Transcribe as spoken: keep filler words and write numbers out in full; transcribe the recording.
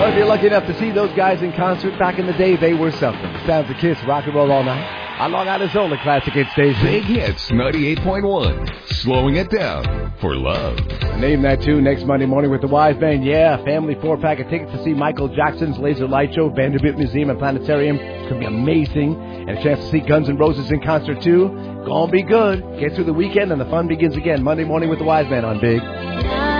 Well, if you're lucky enough to see those guys in concert back in the day, they were something. Sounds of Kiss, Rock and Roll All Night. On Long Island's only classic hit station. Big Hits ninety-eight point one. Slowing it down for love. Name that tune next Monday morning with the Wise Man. Yeah, family four-pack of tickets to see Michael Jackson's Laser Light Show, Vanderbilt Museum and Planetarium. It's going to be amazing. And a chance to see Guns N' Roses in concert, too. Gonna be good. Get through the weekend and the fun begins again. Monday morning with the Wise Man on Big.